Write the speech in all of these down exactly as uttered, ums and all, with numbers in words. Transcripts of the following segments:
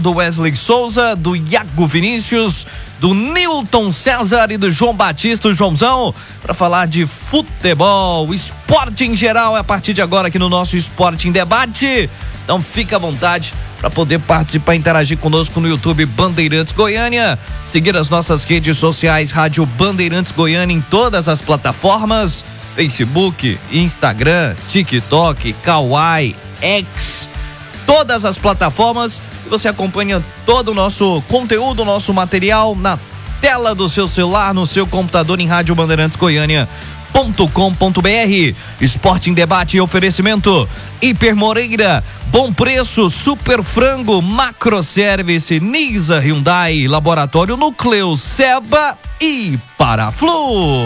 do Wesley Souza, do Iago Vinícius, do Newton César e do João Batista, o Joãozão, para falar de futebol, esporte em geral, a partir de agora aqui no nosso Esporte em Debate. Então fica à vontade para poder participar e interagir conosco no YouTube Bandeirantes Goiânia, seguir as nossas redes sociais Rádio Bandeirantes Goiânia em todas as plataformas, Facebook, Instagram, TikTok, Kawaii, X, todas as plataformas. Você acompanha todo o nosso conteúdo, nosso material na tela do seu celular, no seu computador em rádio bandeirantes goiânia ponto com ponto br. Esporte em Debate e oferecimento Hiper Moreira, Bom Preço, Super Frango, Macro Service, Nisa Hyundai, Laboratório Núcleo, Seba e Paraflu.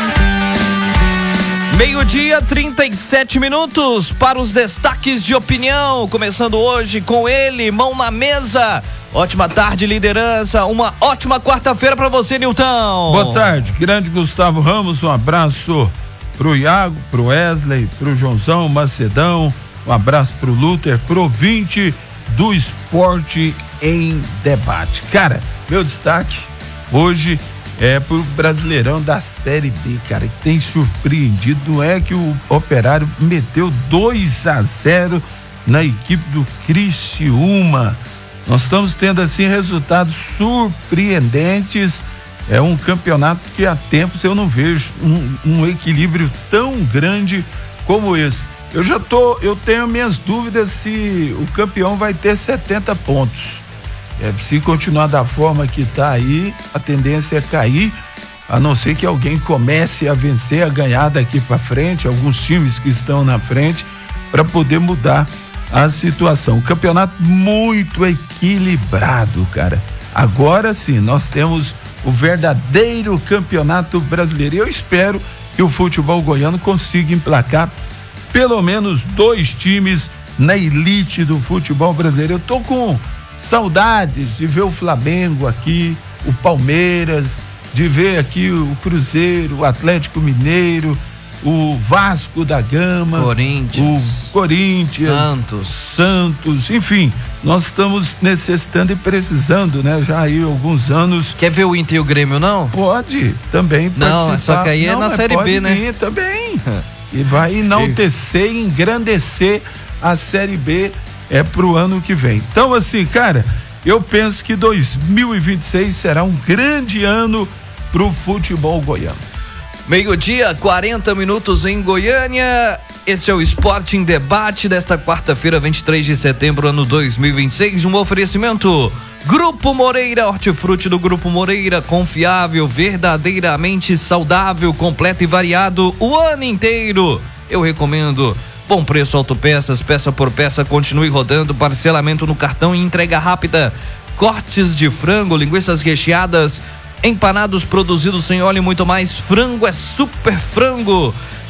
Meio-dia, trinta e sete minutos para os destaques de opinião, começando hoje com ele, mão na mesa. Ótima tarde, liderança, uma ótima quarta-feira para você, Nilton. Boa tarde, grande Gustavo Ramos, um abraço pro Iago, pro Wesley, pro Joãozão, Macedão, um abraço pro Luther, pro ouvinte do Esporte em Debate. Cara, meu destaque hoje é pro Brasileirão da Série B, cara, e tem surpreendido. Não é que o Operário meteu dois a zero na equipe do Criciúma. Nós estamos tendo assim resultados surpreendentes. É um campeonato que há tempos eu não vejo um, um equilíbrio tão grande como esse. Eu já tô, eu tenho minhas dúvidas se o campeão vai ter setenta pontos. É, se continuar da forma que está aí, a tendência é cair, a não ser que alguém comece a vencer, a ganhar daqui para frente, alguns times que estão na frente, para poder mudar a situação. O campeonato muito equilibrado, cara. Agora sim, nós temos o verdadeiro campeonato brasileiro. Eu espero que o futebol goiano consiga emplacar pelo menos dois times na elite do futebol brasileiro. Eu tô com saudades de ver o Flamengo aqui, o Palmeiras, de ver aqui o Cruzeiro, o Atlético Mineiro, o Vasco da Gama, Corinthians, o Corinthians, Santos, Santos, enfim, nós estamos necessitando e precisando, né? Já aí alguns anos. Quer ver o Inter e o Grêmio, não? Pode, também não, participar. Só que aí não, é na Série B, né? Vir, também. E vai enaltecer e engrandecer a Série B é pro ano que vem. Então, assim, cara, eu penso que dois mil e vinte e seis será um grande ano pro futebol goiano. Meio-dia, quarenta minutos em Goiânia. Esse é o Esporte em Debate desta quarta-feira, vinte e três de setembro, ano dois mil e vinte e seis. Um oferecimento Grupo Moreira, hortifruti do Grupo Moreira, confiável, verdadeiramente saudável, completo e variado o ano inteiro. Eu recomendo. Bom Preço Autopeças, peça por peça, continue rodando, parcelamento no cartão e entrega rápida. Cortes de frango, linguiças recheadas, empanados produzidos sem óleo e muito mais. Frango é Super Frango.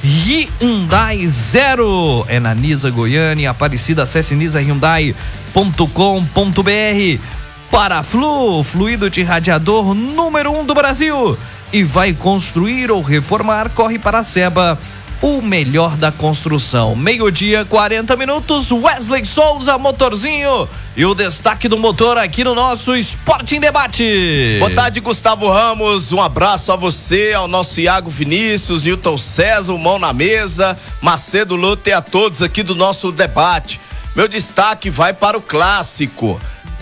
Hyundai Zero é na Nisa Goiânia, Aparecida. Acesse nisa hyundai ponto com ponto br. Paraflu, fluido de radiador número um do Brasil. E vai construir ou reformar, corre para a Seba, o melhor da construção. Meio-dia, quarenta minutos. Wesley Souza, motorzinho, e o destaque do motor aqui no nosso Esporte em Debate. Boa tarde, Gustavo Ramos. Um abraço a você, ao nosso Iago Vinícius, Newton César, o Mão na Mesa, Macedo, Luther, e a todos aqui do nosso debate. Meu destaque vai para o clássico.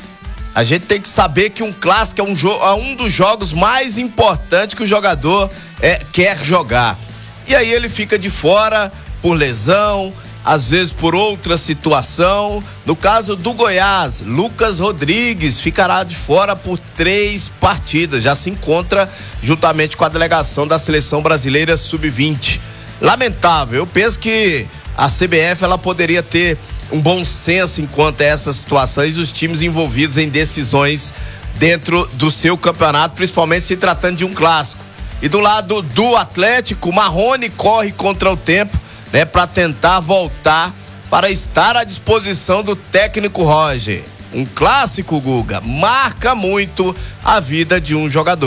A gente tem que saber que um clássico é um, jo- é um dos jogos mais importantes que o jogador é, quer jogar. E aí ele fica de fora por lesão, às vezes por outra situação. No caso do Goiás, Lucas Rodrigues ficará de fora por três partidas. Já se encontra juntamente com a delegação da Seleção Brasileira sub vinte. Lamentável. Eu penso que a C B F ela poderia ter um bom senso enquanto a essas situações, os times envolvidos em decisões dentro do seu campeonato, principalmente se tratando de um clássico. E do lado do Atlético, Marrone corre contra o tempo, né, para tentar voltar para estar à disposição do técnico Roger. Um clássico, Guga, marca muito a vida de um jogador.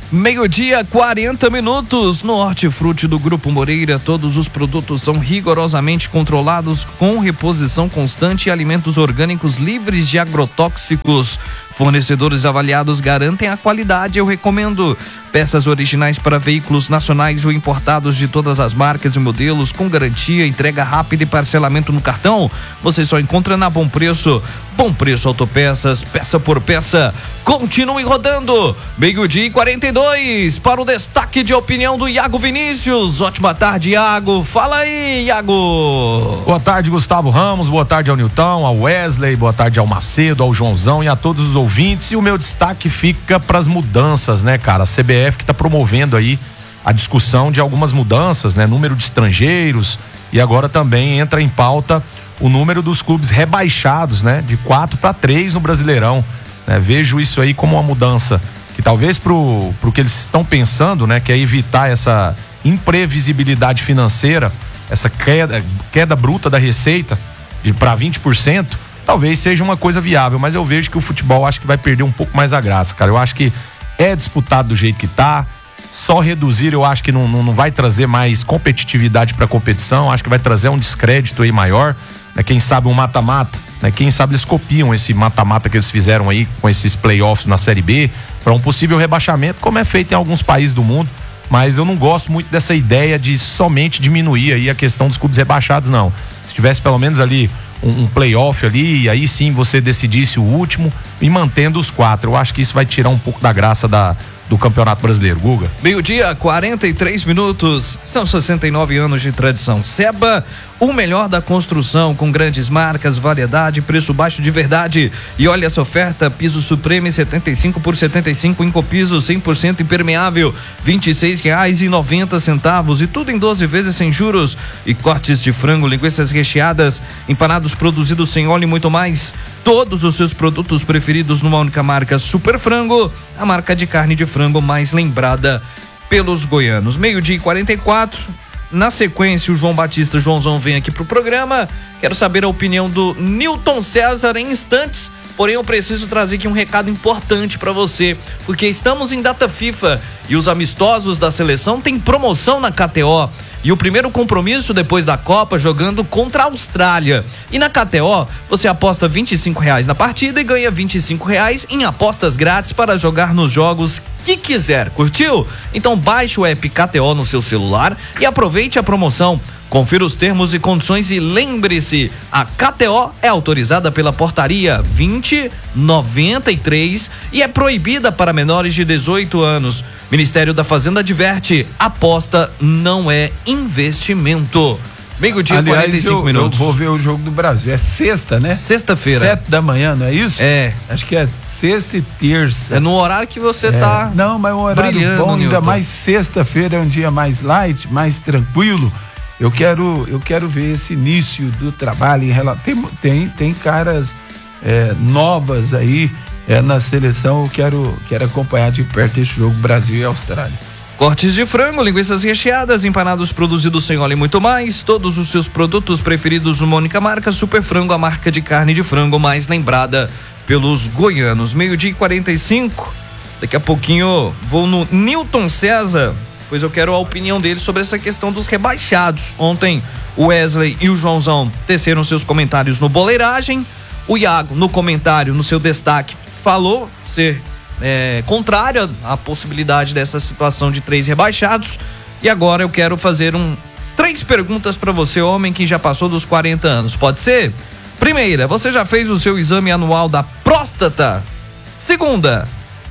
Meio-dia, quarenta minutos. No Hortifruti do Grupo Moreira, todos os produtos são rigorosamente controlados com reposição constante e alimentos orgânicos livres de agrotóxicos. Fornecedores avaliados garantem a qualidade, eu recomendo. Peças originais para veículos nacionais ou importados de todas as marcas e modelos, com garantia, entrega rápida e parcelamento no cartão. Você só encontra na Bom Preço. Bom Preço Autopeças, peça por peça. Continue rodando. Meio-dia e quarenta e dois. Para o destaque de opinião do Iago Vinícius. Ótima tarde, Iago. Fala aí, Iago. Boa tarde, Gustavo Ramos. Boa tarde ao Nilton, ao Wesley. Boa tarde ao Macedo, ao Joãozão e a todos os ouvintes. E o meu destaque fica para as mudanças, né, cara? A C B F que está promovendo aí a discussão de algumas mudanças, né? Número de estrangeiros, e agora também entra em pauta o número dos clubes rebaixados, né? De quatro para três no Brasileirão, né? Vejo isso aí como uma mudança que talvez pro, pro que eles estão pensando, né? Que é evitar essa imprevisibilidade financeira, essa queda, queda bruta da receita de para vinte por cento, talvez seja uma coisa viável, mas eu vejo que o futebol acho que vai perder um pouco mais a graça, cara. Eu acho que é disputado do jeito que tá, só reduzir eu acho que não, não, não vai trazer mais competitividade pra competição, acho que vai trazer um descrédito aí maior, né? Quem sabe um mata-mata, né? Quem sabe eles copiam esse mata-mata que eles fizeram aí com esses playoffs na Série B, para um possível rebaixamento, como é feito em alguns países do mundo, mas eu não gosto muito dessa ideia de somente diminuir aí a questão dos clubes rebaixados, não. Se tivesse pelo menos ali um, um playoff ali, e aí sim você decidisse o último e mantendo os quatro. Eu acho que isso vai tirar um pouco da graça da, do Campeonato Brasileiro. Guga? Meio-dia, quarenta e três minutos. São sessenta e nove anos de tradição. Seba, o melhor da construção, com grandes marcas, variedade, preço baixo de verdade. E olha essa oferta: piso Supreme setenta e cinco por setenta e cinco, Incopiso cem por cento impermeável, vinte e seis reais e noventa centavos, e tudo em doze vezes sem juros. E cortes de frango, linguiças recheadas, empanados produzidos sem óleo e muito mais. Todos os seus produtos preferidos numa única marca: Super Frango, a marca de carne de frango mais lembrada pelos goianos. Meio-dia e quarenta e quatro. Na sequência, o João Batista Joãozão vem aqui pro programa. Quero saber a opinião do Nilton César em instantes, porém eu preciso trazer aqui um recado importante para você, porque estamos em data FIFA e os amistosos da seleção têm promoção na K T O. E o primeiro compromisso depois da Copa, jogando contra a Austrália. E na K T O, você aposta vinte e cinco reais na partida e ganha vinte e cinco reais em apostas grátis para jogar nos jogos que quiser. Curtiu? Então baixe o app K T O no seu celular e aproveite a promoção. Confira os termos e condições e lembre-se, a K T O é autorizada pela portaria vinte noventa e três e é proibida para menores de dezoito anos. Ministério da Fazenda adverte: aposta não é investimento. Meio-dia, quarenta e cinco eu, minutos. Eu vou ver o jogo do Brasil. É sexta, né? Sexta-feira. Sete da manhã, não é isso? É. Acho que é sexta e terça. É no horário que você é. tá. Não, mas é um horário brilhando, bom, ainda Nilton. mais sexta-feira é um dia mais light, mais tranquilo. Eu quero, eu quero ver esse início do trabalho em relação. Tem, tem, tem caras é, novas aí é, na seleção. Eu quero, quero acompanhar de perto esse jogo Brasil e Austrália. Cortes de frango, linguiças recheadas, empanados produzidos sem óleo e muito mais. Todos os seus produtos preferidos numa única marca: Super Frango, a marca de carne de frango mais lembrada pelos goianos. Meio-dia e quarenta e cinco. Daqui a pouquinho vou no Nilton César, pois eu quero a opinião dele sobre essa questão dos rebaixados. Ontem o Wesley e o Joãozão teceram seus comentários no Boleiragem. O Iago, no comentário, no seu destaque, falou ser é, contrário à possibilidade dessa situação de três rebaixados. E agora eu quero fazer um três perguntas para você, homem que já passou dos quarenta anos. Pode ser? Primeira, você já fez o seu exame anual da próstata? Segunda,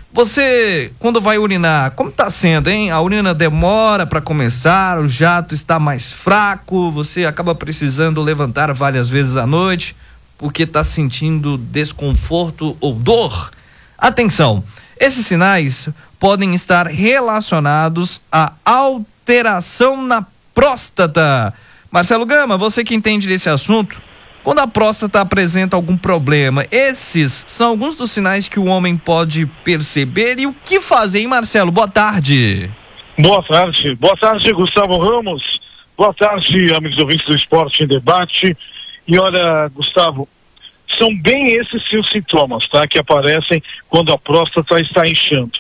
você, quando vai urinar, como tá sendo, hein? A urina demora para começar, o jato está mais fraco, você acaba precisando levantar várias vezes à noite porque tá sentindo desconforto ou dor? Atenção, esses sinais podem estar relacionados à alteração na próstata. Marcelo Gama, você que entende desse assunto, quando a próstata apresenta algum problema, esses são alguns dos sinais que o homem pode perceber. E o que fazer, hein, Marcelo? Boa tarde. Boa tarde. Boa tarde, Gustavo Ramos. Boa tarde, amigos ouvintes do Esporte em Debate. E olha, Gustavo, são bem esses seus sintomas, tá? Que aparecem quando a próstata está inchando.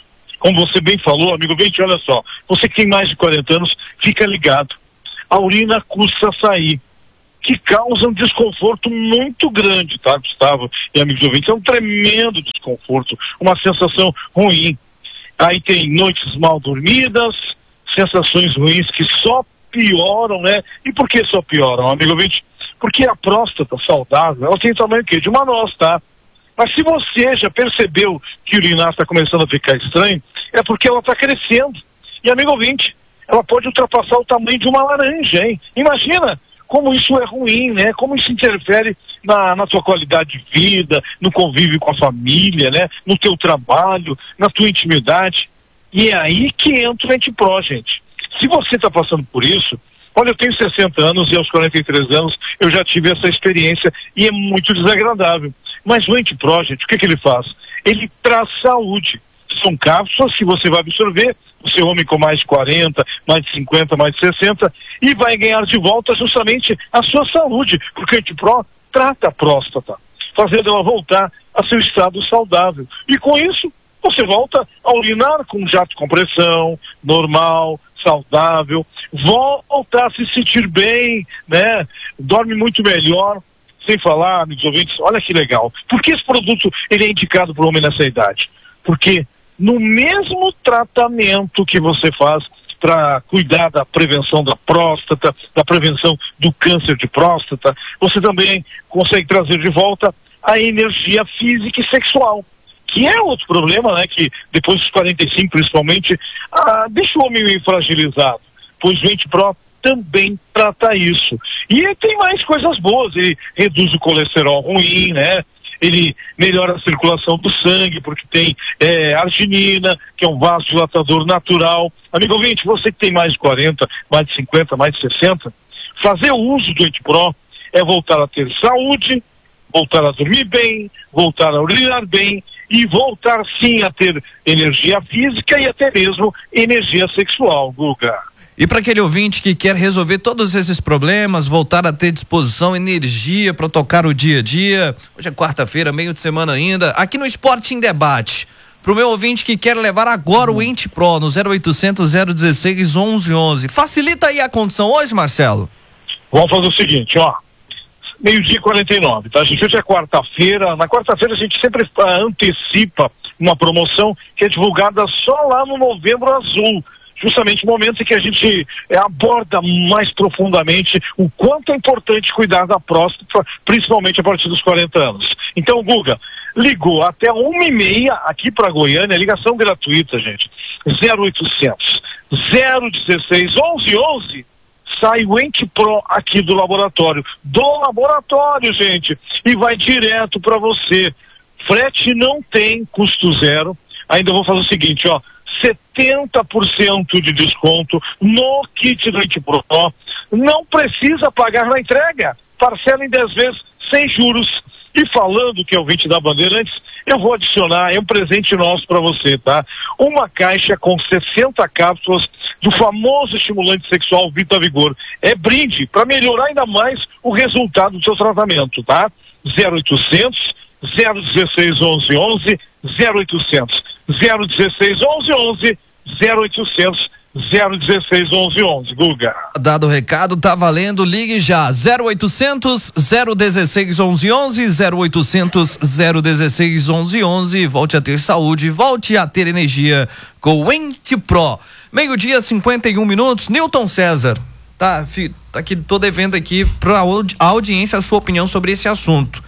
Como você bem falou, amigo ouvinte, olha só, você que tem mais de quarenta anos, fica ligado. A urina custa sair, que causa um desconforto muito grande, tá, Gustavo e amigos ouvintes? É um tremendo desconforto, uma sensação ruim. Aí tem noites mal dormidas, sensações ruins que só pioram, né? E por que só pioram, amigo ouvinte? Porque a próstata saudável, ela tem tamanho que de uma noz, tá? Mas se você já percebeu que urinar está começando a ficar estranho, é porque ela está crescendo. E, amigo ouvinte, ela pode ultrapassar o tamanho de uma laranja, hein? Imagina como isso é ruim, né? Como isso interfere na, na tua qualidade de vida, no convívio com a família, né? No teu trabalho, na tua intimidade. E é aí que entra o Antipro, gente. Se você está passando por isso, olha, eu tenho sessenta anos e aos quarenta e três anos eu já tive essa experiência e é muito desagradável. Mas o Antipro, gente, o que que ele faz? Ele traz saúde. São cápsulas que você vai absorver, você homem com mais de quarenta, mais de cinquenta, mais de sessenta, e vai ganhar de volta justamente a sua saúde, porque o Antipro trata a próstata, fazendo ela voltar a seu estado saudável. E com isso, você volta a urinar com jato de compressão, normal, saudável, volta a se sentir bem, né? Dorme muito melhor, sem falar, amigos ouvintes, olha que legal. Por que esse produto ele é indicado para o homem nessa idade? Porque no mesmo tratamento que você faz para cuidar da prevenção da próstata, da prevenção do câncer de próstata, você também consegue trazer de volta a energia física e sexual, que é outro problema, né, que depois dos quarenta e cinco principalmente, ah, deixa o homem fragilizado, pois o Antipro também trata isso. E tem mais coisas boas, ele reduz o colesterol ruim, né, ele melhora a circulação do sangue, porque tem é, arginina, que é um vasodilatador natural. Amigo ouvinte, você que tem mais de quarenta, mais de cinquenta, mais de sessenta, fazer o uso do Antipro é voltar a ter saúde, voltar a dormir bem, voltar a urinar bem e voltar sim a ter energia física e até mesmo energia sexual, Guga. E para aquele ouvinte que quer resolver todos esses problemas, voltar a ter disposição, energia para tocar o dia a dia, hoje é quarta-feira, meio de semana ainda, aqui no Esporte em Debate, pro meu ouvinte que quer levar agora o Antipro no zero oitocentos, zero dezesseis, onze onze. Facilita aí a condição hoje, Marcelo? Vamos fazer o seguinte, ó. Meio-dia e quarenta e nove, tá, gente? Hoje é quarta-feira. Na quarta-feira a gente sempre uh, antecipa uma promoção que é divulgada só lá no Novembro Azul. Justamente o momento em que a gente é, aborda mais profundamente o quanto é importante cuidar da próstata, principalmente a partir dos quarenta anos. Então, Guga, ligou até uma e meia aqui para Goiânia, ligação gratuita, gente. zero oitocentos, zero dezesseis, onze onze. Sai o Antipro aqui do laboratório. Do laboratório, gente. E vai direto para você. Frete não tem custo zero. Ainda vou fazer o seguinte, ó. setenta por cento de desconto no kit do Antipro. Não precisa pagar na entrega. Parcela em dez vezes sem juros. E falando que é o ouvinte da Bandeirantes, eu vou adicionar, é um presente nosso para você, tá? Uma caixa com sessenta cápsulas do famoso estimulante sexual Vita Vigor. É brinde para melhorar ainda mais o resultado do seu tratamento, tá? zero oitocentos, zero dezesseis, onze onze, zero oitocentos, zero dezesseis, onze onze, zero oitocentos, zero dezesseis, onze onze, Guga. Dado o recado, tá valendo, ligue já, zero oitocentos, zero dezesseis, onze onze, zero oitocentos, zero dezesseis, onze onze, volte a ter saúde, volte a ter energia com o Antipro. Meio-dia, cinquenta e um minutos, Newton César, tá, fi, tá aqui, tô devendo aqui pra audi- a audiência a sua opinião sobre esse assunto.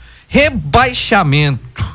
Rebaixamento.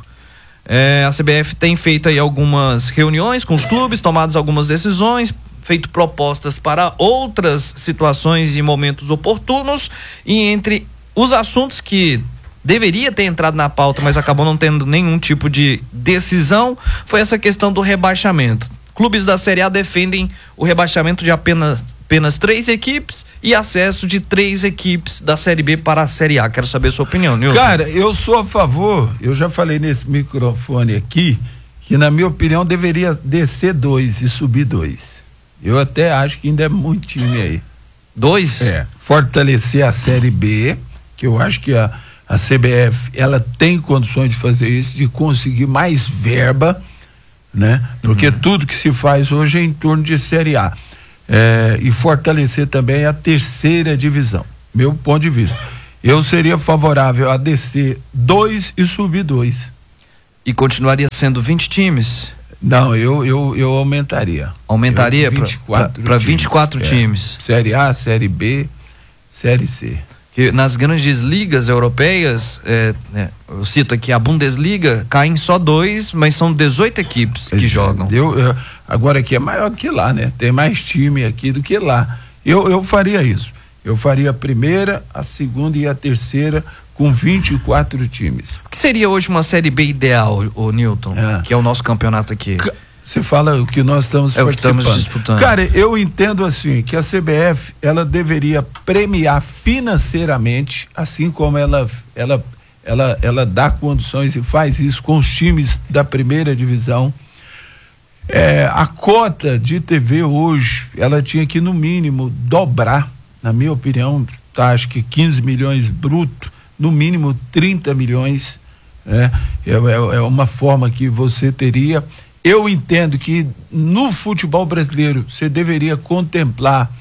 É, a C B F tem feito aí algumas reuniões com os clubes, tomadas algumas decisões, feito propostas para outras situações e momentos oportunos, e entre os assuntos que deveria ter entrado na pauta, mas acabou não tendo nenhum tipo de decisão, foi essa questão do rebaixamento. Clubes da Série A defendem o rebaixamento de apenas, apenas três equipes e acesso de três equipes da Série B para a Série A. Quero saber a sua opinião, Nilton. Cara, eu sou a favor, eu já falei nesse microfone aqui, que na minha opinião deveria descer dois e subir dois. Eu até acho que ainda é muito time aí. Dois? É, fortalecer a Série B, que eu acho que a, a C B F, ela tem condições de fazer isso, de conseguir mais verba né? Porque Uhum. tudo que se faz hoje é em torno de Série A. É, e fortalecer também a terceira divisão. Meu ponto de vista. Eu seria favorável a descer dois e subir dois. E continuaria sendo vinte times? Não, eu, eu, eu aumentaria. Aumentaria para times. vinte e quatro É. times. Série A, Série B, Série C. Que nas grandes ligas europeias, é, é, eu cito aqui a Bundesliga, caem só dois, mas são dezoito equipes que É, jogam. Eu, eu, agora aqui é maior do que lá, né? Tem mais time aqui do que lá. Eu, eu faria isso. Eu faria a primeira, a segunda e a terceira com vinte e quatro times. O que seria hoje uma Série B ideal, o Newton? É. Que é o nosso campeonato aqui. Você fala o que nós estamos É o que participando. estamos disputando. Cara, eu entendo assim, que a C B F, ela deveria premiar financeiramente, assim como ela, ela, ela, ela dá condições e faz isso com os times da primeira divisão. É, a cota de T V hoje, ela tinha que no mínimo dobrar, na minha opinião, tá, acho que quinze milhões bruto, no mínimo trinta milhões, né? É, é, é uma forma que você teria. Eu entendo que no futebol brasileiro você deveria contemplar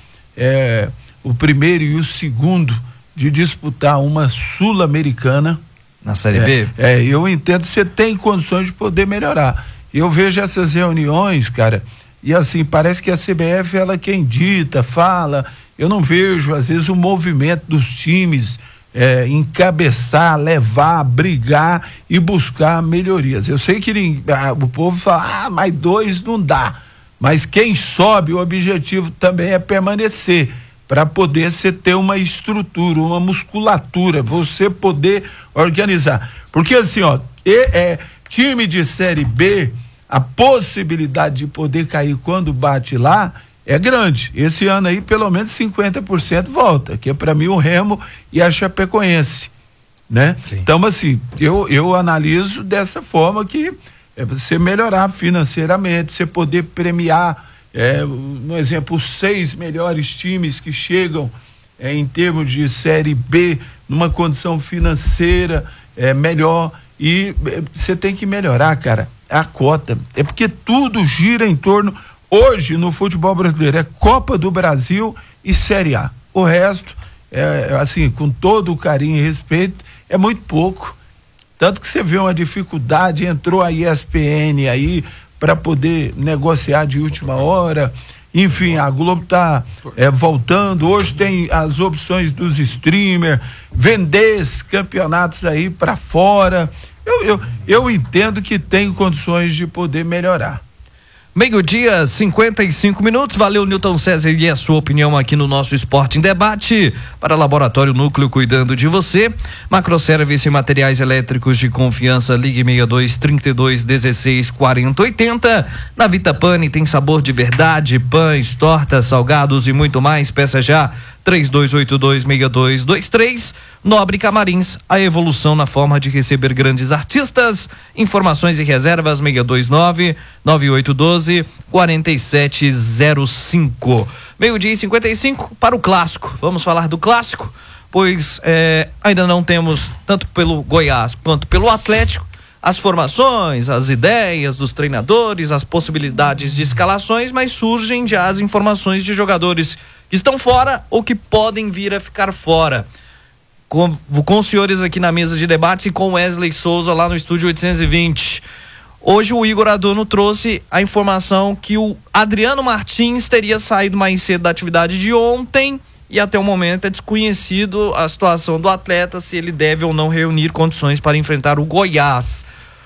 é, o primeiro e o segundo de disputar uma Sul-Americana. Na Série é, B? É, eu entendo que você tem condições de poder melhorar. Eu vejo essas reuniões, cara, e assim, parece que a C B F, ela é quem dita, fala, eu não vejo, às vezes, o movimento dos times é, encabeçar, levar, brigar e buscar melhorias. Eu sei que ah, o povo fala, ah, mas dois não dá, mas quem sobe, o objetivo também é permanecer, para poder você ter uma estrutura, uma musculatura, você poder organizar. Porque assim, ó, é, time de Série B, a possibilidade de poder cair quando bate lá é grande. Esse ano aí, pelo menos cinquenta por cento volta, que é para mim o Remo e a Chapecoense, né? Sim. Então, assim, eu, eu analiso dessa forma que é você melhorar financeiramente, você poder premiar, é, no exemplo, os seis melhores times que chegam é, em termos de Série B, numa condição financeira é, melhor, e você tem que melhorar, cara, a cota. É porque tudo gira em torno, hoje no futebol brasileiro, é Copa do Brasil e Série A. O resto, é, assim, com todo o carinho e respeito, é muito pouco. Tanto que você vê uma dificuldade, entrou a E S P N aí para poder negociar de última hora. Enfim, a Globo tá é, voltando. Hoje tem as opções dos streamers, vender esses campeonatos aí para fora. Eu, eu, eu entendo que tem condições de poder melhorar. Meio-dia, cinquenta e cinco minutos. Valeu, Newton César, e a sua opinião aqui no nosso Esporte em Debate. Para Laboratório Núcleo, cuidando de você. Macroservice e materiais elétricos de confiança. Ligue sessenta e dois, trinta e dois, dezesseis, quarenta, oitenta. Na Vita Pane tem sabor de verdade, pães, tortas, salgados e muito mais. Peça já três dois oito dois, seis dois dois três. Nobre Camarins, a evolução na forma de receber grandes artistas. Informações e reservas seis dois nove, nove oito um dois, quatro sete zero cinco. Meio-dia e cinquenta e cinco para o clássico. Vamos falar do clássico, pois é, ainda não temos, tanto pelo Goiás quanto pelo Atlético, as formações, as ideias dos treinadores, as possibilidades de escalações, mas surgem já as informações de jogadores que estão fora ou que podem vir a ficar fora. Com, com os senhores aqui na mesa de debates e com Wesley Souza lá no estúdio oitocentos e vinte. Hoje o Igor Adorno trouxe a informação que o Adriano Martins teria saído mais cedo da atividade de ontem e até o momento é desconhecido a situação do atleta, se ele deve ou não reunir condições para enfrentar o Goiás.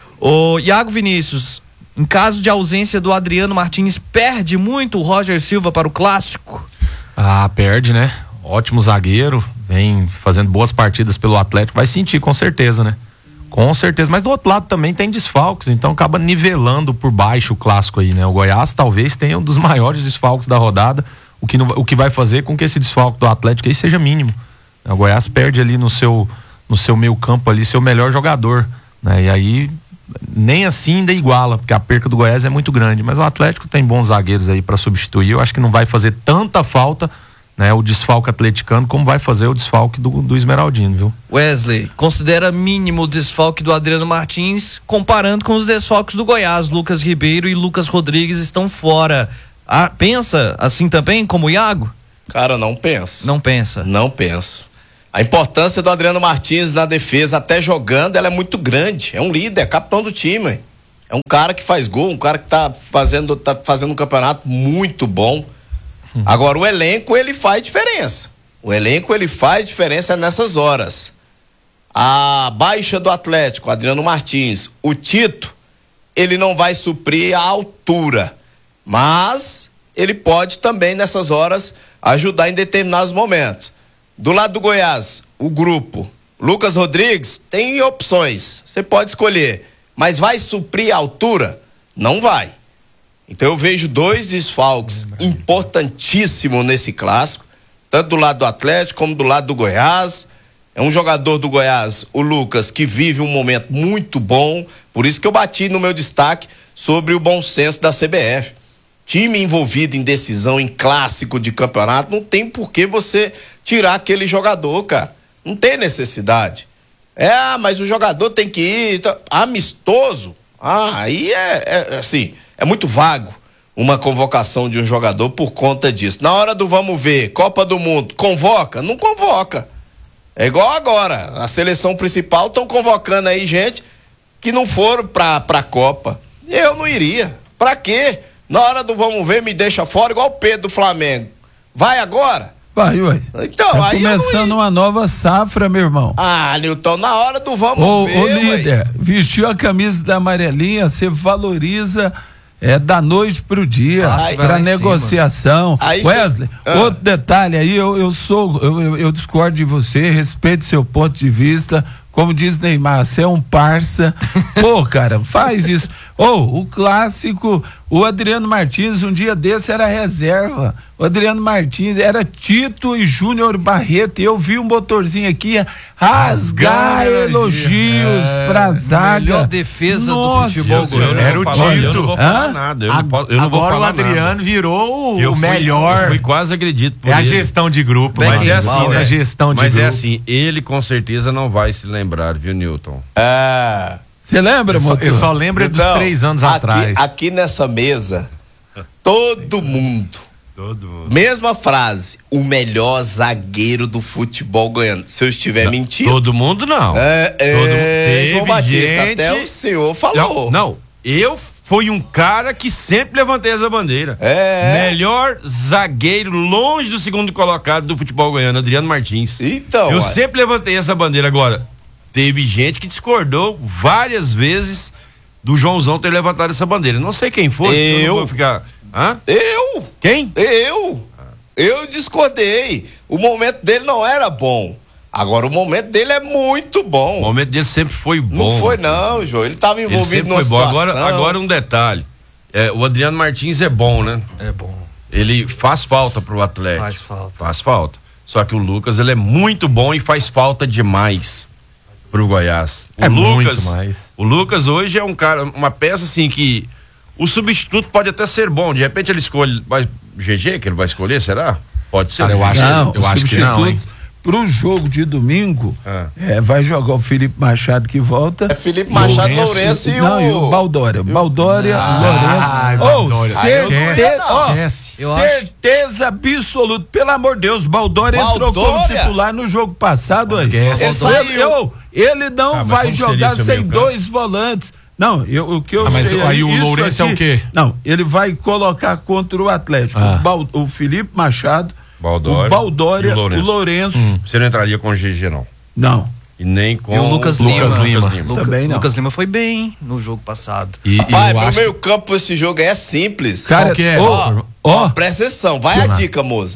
O Iago Vinícius, em caso de ausência do Adriano Martins, perde muito o Roger Silva para o clássico? Ah, perde, né? Ótimo zagueiro, vem fazendo boas partidas pelo Atlético, vai sentir com certeza, né? Com certeza, mas do outro lado também tem desfalques, então acaba nivelando por baixo o clássico aí, né? O Goiás talvez tenha um dos maiores desfalques da rodada, o que, não, o que vai fazer com que esse desfalque do Atlético aí seja mínimo. O Goiás perde ali no seu, no seu meio campo ali, seu melhor jogador, né? E aí nem assim ainda iguala, porque a perca do Goiás é muito grande, mas o Atlético tem bons zagueiros aí para substituir, eu acho que não vai fazer tanta falta né, o desfalque atleticano, como vai fazer o desfalque do, do Esmeraldino, viu? Wesley, considera mínimo o desfalque do Adriano Martins, comparando com os desfalques do Goiás. Lucas Ribeiro e Lucas Rodrigues estão fora. Ah, pensa assim também, como o Iago? Cara, não penso. Não pensa. Não penso. A importância do Adriano Martins na defesa, até jogando, ela é muito grande. É um líder, é capitão do time. É um cara que faz gol, um cara que tá fazendo, tá fazendo um campeonato muito bom. Hum. Agora, o elenco, ele faz diferença. O elenco, ele faz diferença nessas horas. A baixa do Atlético, Adriano Martins, o Tito, ele não vai suprir a altura. Mas ele pode também, nessas horas, ajudar em determinados momentos. Do lado do Goiás, o grupo Lucas Rodrigues tem opções, você pode escolher, mas vai suprir a altura? Não vai. Então eu vejo dois desfalques importantíssimos nesse clássico, tanto do lado do Atlético como do lado do Goiás. É um jogador do Goiás, o Lucas, que vive um momento muito bom, por isso que eu bati no meu destaque sobre o bom senso da C B F. Time envolvido em decisão, em clássico de campeonato, não tem por que você tirar aquele jogador, cara. Não tem necessidade. É, ah, mas o jogador tem que ir, tá, amistoso. Ah, aí é, é assim, é muito vago uma convocação de um jogador por conta disso. Na hora do vamos ver, Copa do Mundo, convoca? Não convoca. É igual agora, a seleção principal estão convocando aí gente que não foram pra, pra Copa. Eu não iria. Pra quê? Na hora do vamos ver, me deixa fora, igual o Pedro do Flamengo. Vai agora? Vai, ué. Então, tá aí começando uma nova safra, meu irmão. Ah, Nilton, na hora do vamos ô, ver, ô líder, ué. vestiu a camisa da amarelinha, você valoriza é, da noite pro dia, Nossa, pra negociação. Aí Wesley, cê... ah. outro detalhe aí, eu, eu sou, eu, eu, eu discordo de você, respeito seu ponto de vista. Como diz Neymar, você é um parça. Pô, cara, faz isso. Ô, oh, o clássico, o Adriano Martins, um dia desse era reserva. O Adriano Martins era Tito e Júnior Barreto. E eu vi um motorzinho aqui rasgar elogios é, pra zaga. Melhor defesa Nossa, do futebol goiano. Era o Tito. Eu não vou falar Hã? nada. Eu não, posso, eu não vou falar Agora o Adriano nada. virou o eu melhor. Fui, eu fui quase agredido por É ele. a gestão de grupo. Mas mas é assim, mal, né? A gestão de mas grupo. é assim, ele com certeza não vai se lembrar, viu, Nilton? É. Você lembra, motor? Eu só lembro dos Então, três anos aqui, atrás. Aqui nessa mesa, todo mundo, Todo mundo. mesma frase, o melhor zagueiro do futebol goiano. Se eu estiver Não, mentindo. Todo mundo não. É, é, Todo mundo. João Batista, gente... até o senhor falou. Não, não, eu fui um cara que sempre levantei essa bandeira. É. Melhor zagueiro longe do segundo colocado do futebol goiano, Adriano Martins. Então, eu ué. sempre levantei essa bandeira. Agora, teve gente que discordou várias vezes do Joãozão ter levantado essa bandeira. Não sei quem foi. Eu. eu não vou ficar... Hã? Eu. Quem? Eu. Eu discordei. O momento dele não era bom. Agora, o momento dele é muito bom. O momento dele sempre foi bom. Não foi não, João. Ele estava Ele envolvido sempre numa foi bom. situação. Agora, agora um detalhe. É, o Adriano Martins é bom, né? É bom. Ele faz falta pro Atlético. Faz falta. Faz falta. Só que o Lucas, ele é muito bom e faz falta demais pro Goiás. O É Lucas, muito mais. o Lucas hoje é um cara, uma peça assim que o substituto pode até ser bom. De repente ele escolhe, vai, G G que ele vai escolher, será? Pode ser. Cara, eu G G. acho- Não, eu o acho que não, substituto hein? pro jogo de domingo, Ah. é, vai jogar o Felipe Machado que volta. É Felipe Machado, Lourenço e não, o... e o Baldória. Baldória, Ai, Lourenço. Ô, Baldória. Ah, eu não ia, certe- não. ó, Esquece. Eu acho- certeza absoluta. Pelo amor de Deus, Baldória, entrou como Baldória? titular no jogo passado. aí. Esquece. Ele saiu. Eu- ele não Ah, mas vai como seria jogar seu sem meio-campo? dois volantes. Não, eu, o que eu Ah, mas sei aí o isso Lourenço é o quê? Não, ele vai colocar contra o Atlético Ah. o, Bal- o Felipe Machado, Baldória o Baldória, e o o Lourenço. Lourenço. Você não entraria com o G G, não. Não. E nem com E o Lucas Lucas Lima. Lima. Luca- Também não. Lucas Lima foi bem no jogo passado. E, e Pai, eu meu acho... meio campo esse jogo é simples. Cara, Qual que é? ô, Ó, ó, ó, presta atenção, vai a dica, moça.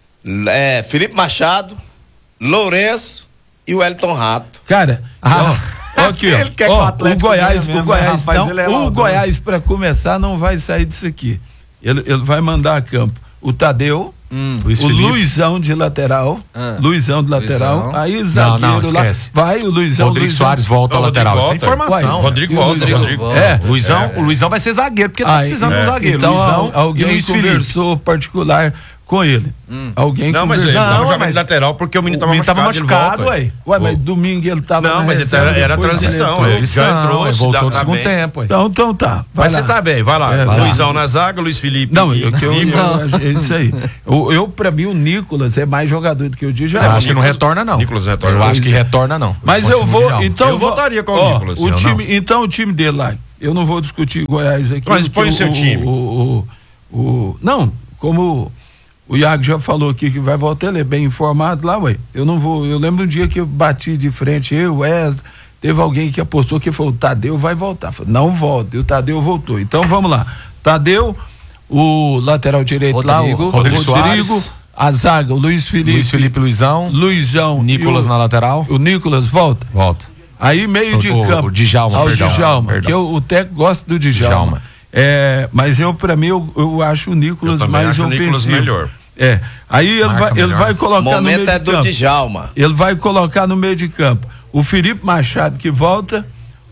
É, Felipe Machado, Lourenço e o Elton Rato. cara, Ah. ó, ó aqui, Ele quer ó, que o ó, o Atlético Goiás, ganhe mesmo, o Goiás, rapaz, não, ele é o ladrão. Goiás para começar não vai sair disso aqui. Ele, ele vai mandar a campo o Tadeu, Hum. o Luizão de lateral, Ah. Luizão de lateral, Luizão. aí Não, zagueiro não, lá, esquece. vai o Luizão. Rodrigo Luizão. Soares volta ao Não, lateral. Rodrigo Isso é volta. informação. Uai, Rodrigo e o volta, Rodrigo Rodrigo volta. É, O Luizão, o Luizão vai ser zagueiro, porque tá Aí, precisando de é. um zagueiro. Então, Luizão al- alguém e Luiz Felipe. conversou particular com ele. Alguém Não, mas ele conversou. tava Não, jogando mas- de lateral porque o menino O tava menino tava machucado. machucado, ele volta, ué. Ué, mas domingo ele tava Não, na mas ele reserva, era- era depois ele transição, entrou. ele Transição, já entrou, ele se voltou dá- do tá segundo bem. tempo. ué. Então, então tá. Vai Mas lá. você tá bem, vai lá. É, vai Luizão na zaga, Luiz Felipe. Não, e- eu, que eu, e- eu, é isso aí. Eu, eu, pra mim, o Nicolas é mais jogador do que o Djalma. Eu acho que não Nicolas- retorna, não. Nicolas não retorna, Eu não. acho que retorna, não. Mas Continua eu vou, Djalma. então Eu vou- votaria com o ó, Nicolas. O Eu time, então o time dele lá, eu não vou discutir Goiás aqui. Mas porque põe o seu time. O, o, o, o- não, como o Iago já falou aqui que vai voltar, ele é bem informado lá, ué. Eu não vou, eu lembro um dia que eu bati de frente, eu, o Wesley, teve alguém que apostou que falou, o Tadeu vai voltar. Falei, não volta, e o Tadeu voltou. Então vamos lá. Tadeu, o lateral direito lá, o Rodrigo, Rodrigo Soares. a zaga, o Luiz Felipe, Luiz Felipe Luizão. Luizão, Nicolas e o, na lateral. o Nicolas volta. Volta. Aí meio O- de o- campo. o Djalma, Ah, o perdão, Djalma, perdão. que eu, o Teco gosta do Djalma. Djalma. É, mas eu, pra mim, eu, eu acho o Nicolas Eu também mais acho o ofensivo. Nicolas melhor. É. Aí ele Marca vai, ele melhor. vai O colocar no meio momento é de do campo. Djalma. Ele vai colocar no meio de campo o Felipe Machado que volta,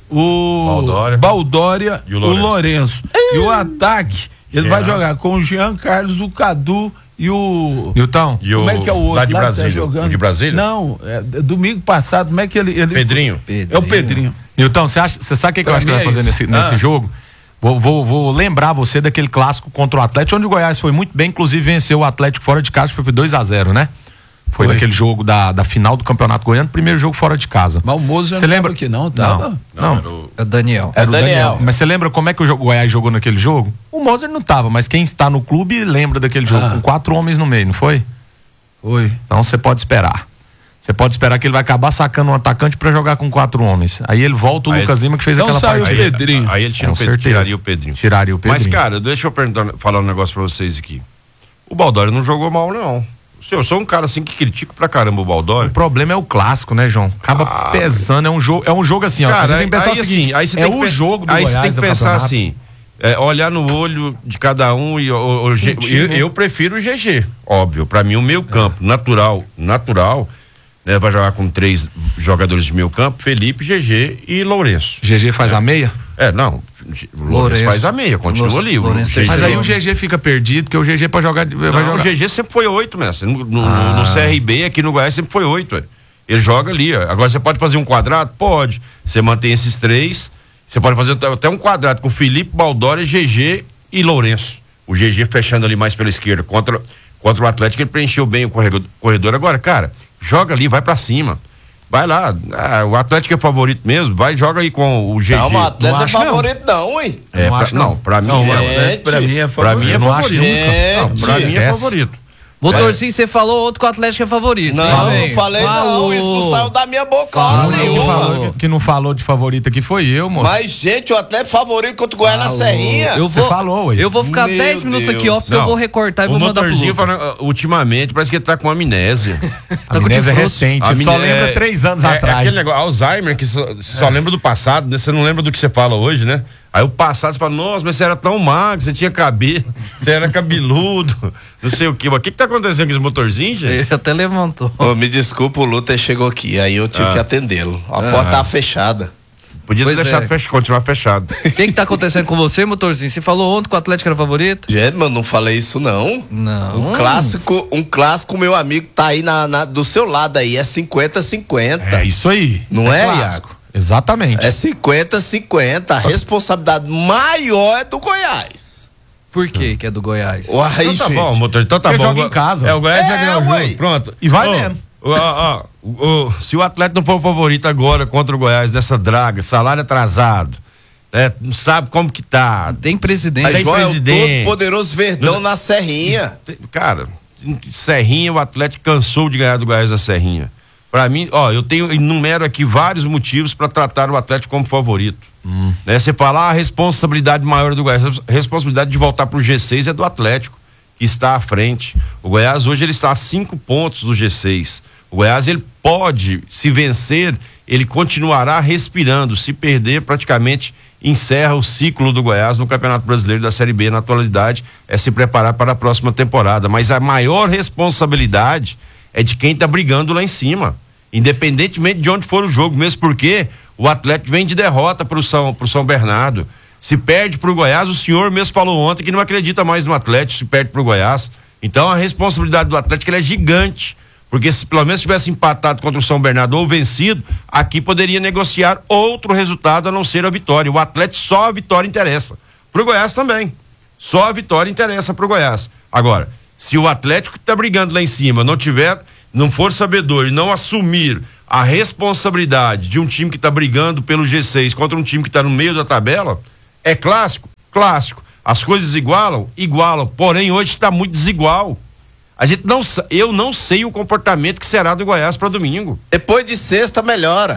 o Baldória. Baldória, E o o Lourenço. Lourenço. E o ataque, ele vai jogar com o Jean Carlos, o Cadu e o Nilton. E o, como é que é o outro lá de lá que tá Brasília. jogando? O de Brasília? Não, é, domingo passado, como é que ele, ele Pedrinho. É o Pedrinho. Nilton, você acha, você sabe o que, que eu Pra acho que mim vai é fazer isso. nesse, nesse Ah. jogo? Vou, vou, vou lembrar você daquele clássico contra o Atlético, onde o Goiás foi muito bem, inclusive venceu o Atlético fora de casa, foi por dois a zero, né? Foi, Foi. naquele jogo da, da final do Campeonato Goiano, primeiro jogo fora de casa. Mas o Moza Você não lembra tava aqui não, tava? Não, era o- É o Daniel. É era o Daniel. Mas você lembra como é que o jo- Goiás jogou naquele jogo? O Mozart não tava, mas quem está no clube lembra daquele jogo, Ah. com quatro homens no meio, não foi? Foi. Então você pode esperar. Você pode esperar que ele vai acabar sacando um atacante pra jogar com quatro homens. Aí ele volta o Aí- Lucas Lima que fez Então aquela saiu o partida. Pedrinho. Aí ele tira Com o Pedro, certeza. tiraria o Pedrinho. Tiraria o Pedrinho. Mas, cara, deixa eu perguntar, falar um negócio pra vocês aqui. O Baldória não jogou mal, não. Eu sou um cara assim que critico pra caramba o Baldória. O problema é o clássico, né, João? Acaba Ah, pesando, é um jogo, é um jogo assim, ó. Cara, Você tem que pensar aí, o seguinte, assim, aí você é tem que o pe- jogo do Aí você Goiás tem que do pensar campeonato. assim, é, olhar no olho de cada um e o, o G- Sentir, eu, né? eu prefiro o G G, óbvio. Pra mim o meio campo, natural, natural, né, vai jogar com três jogadores de meio campo, Felipe, G G e Lourenço. G G faz a meia? É, não, o Lourenço Lourenço. faz a meia, continua Lourenço- ali. o Lourenço G G Mas aí não- o G G fica perdido, porque o G G pra jogar vai Não, jogar. o G G sempre foi oito, mestre. No, no- Ah. no C R B, aqui no Goiás, sempre foi oito. ué. Ele joga ali. ó. Agora você pode fazer um quadrado? Pode. Você mantém esses três. Você pode fazer até- até um quadrado com Felipe, Baldória, G G e Lourenço. O G G fechando ali mais pela esquerda. Contra, contra o Atlético, ele preencheu bem o corredor. corredor. Agora, cara, joga ali, vai pra cima. Vai lá. Ah, o Atlético é favorito mesmo. Vai, joga aí com o G G. Não, mas atleta Não é acho, não. favorito não, hein? É, Não pra- acho, não, não. pra mim Não, é. Gente, pra mim é Pra mim é Eu não acho favorito. nunca. Não, pra Gente. mim é Essa- favorito. Motorzinho, você falou outro que o Atlético é favorito. Não, hein, não velho? falei Falou. não, isso não saiu da minha boca O hora único que nenhuma. falou, que não falou de favorito aqui foi eu, moço. Mas, gente, o atleta favorito contra o Goiás na Falou. Serrinha. Eu Você vou, falou, ué. eu vou ficar Meu dez minutos Deus. aqui, ó, porque Não, eu vou recortar e o vou mandar pro motorzinho, Lucas. falando, uh, ultimamente, parece que ele tá com amnésia. A amnésia é recente, ele só amné- lembra três anos é, atrás. É aquele negócio, Alzheimer, que só, só lembra do passado, né? Você não lembra do que você fala hoje, né? Aí o passado, você fala, nossa, mas você era tão magro, você tinha cabelo, você era cabeludo, não sei o quê. Mas o que que tá acontecendo com esse motorzinho, gente? Ele até levantou. Ô, me desculpa, o Luther chegou aqui, aí eu tive que atendê-lo. A porta tava fechada. Podia ter Pois deixado é. fech- continuar fechado. O que que tá acontecendo com você, motorzinho? Você falou ontem que o Atlético era favorito? Gente, mas eu não falei isso não. Não. Um clássico, um clássico, meu amigo, tá aí na, na- do seu lado aí, é cinquenta a cinquenta. É isso aí. Não é, clássico. Exatamente. É cinquenta a cinquenta. A responsabilidade maior é do Goiás. Por que que é do Goiás? Uai, Então tá gente. bom, motor, então tá Porque bom. joga em casa. É, o Goiás É, vai ganhar o ué. jogo, pronto. E vai Ô, mesmo. ó, ó, ó, se o Atlético não for o favorito agora contra o Goiás, dessa draga, salário atrasado, né, não sabe como que tá. Tem presidente. Mas tem João é o presidente. todo poderoso Verdão na Serrinha. Tem- Cara, em Serrinha, o Atlético cansou de ganhar do Goiás da Serrinha. Pra mim, ó, eu tenho, enumero aqui vários motivos pra tratar o Atlético como favorito. Né? Você fala, ah, a responsabilidade maior do Goiás, a responsabilidade de voltar pro G seis é do Atlético, que está à frente. O Goiás hoje ele está a cinco pontos do G seis. O Goiás ele pode, se vencer, ele continuará respirando. Se perder, praticamente encerra o ciclo do Goiás no Campeonato Brasileiro da Série B na atualidade, é se preparar para a próxima temporada. Mas a maior responsabilidade é de quem está brigando lá em cima, independentemente de onde for o jogo, mesmo porque o Atlético vem de derrota para o São, pro São Bernardo. Se perde para o Goiás, o senhor mesmo falou ontem que não acredita mais no Atlético, se perde para o Goiás. Então a responsabilidade do Atlético ela é gigante, porque se pelo menos tivesse empatado contra o São Bernardo ou vencido, aqui poderia negociar outro resultado a não ser a vitória. O Atlético só a vitória interessa. Para o Goiás também. Só a vitória interessa para o Goiás. Agora, se o Atlético que está brigando lá em cima não tiver, não for sabedor e não assumir a responsabilidade de um time que está brigando pelo G seis contra um time que está no meio da tabela, é clássico? Clássico. As coisas igualam? Igualam. Porém, hoje está muito desigual. A gente não, eu não sei o comportamento que será do Goiás para domingo. Depois de sexta melhora.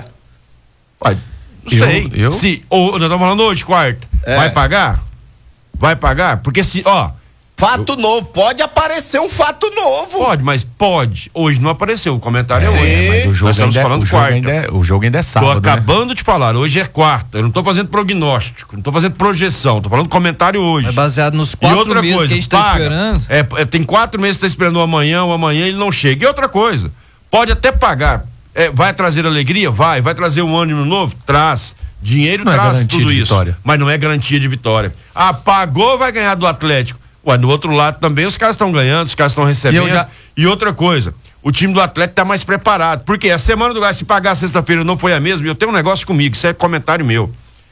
Ué, não Eu- sei. eu- Se, ou, nós estamos falando hoje, quarta. É. Vai pagar? Vai pagar? Porque se, ó, Fato novo, pode aparecer um fato novo. pode, mas pode. Hoje não apareceu, o comentário é, É, hoje. Mas o jogo, Nós estamos ainda, é- falando o, jogo quarta. ainda é, o jogo ainda é Tô sábado, né? acabando de falar, hoje é quarta. Eu não tô fazendo prognóstico, não tô fazendo projeção, tô falando comentário hoje. É baseado nos E quatro outra meses coisa, que a gente tá paga. esperando. É, é, tem quatro meses que tá esperando o amanhã, o amanhã ele não chega. E outra coisa, pode até pagar. É, vai trazer alegria? Vai. Vai trazer um ânimo novo? Traz. Dinheiro Não é traz garantia tudo de isso. vitória. Mas não é garantia de vitória. Ah, pagou, vai ganhar do Atlético. Ué, do outro lado também os caras estão ganhando, os caras estão recebendo. E eu já- E outra coisa, o time do Atlético tá mais preparado. Porque a semana do Goiás, se pagar sexta-feira não foi a mesma, e eu tenho um negócio comigo, isso é comentário meu.